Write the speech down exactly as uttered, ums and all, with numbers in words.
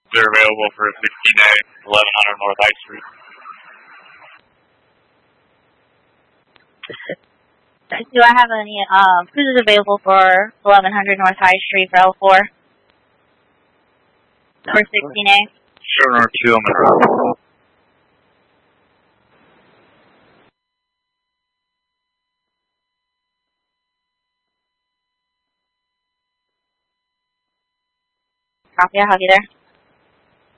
They're available for sixteen A, eleven hundred North High Street. Do I have any um, cruises available for eleven hundred North High Street for L four? For sixteen A? Sure, number two, I'm gonna Copy, I'll have you there.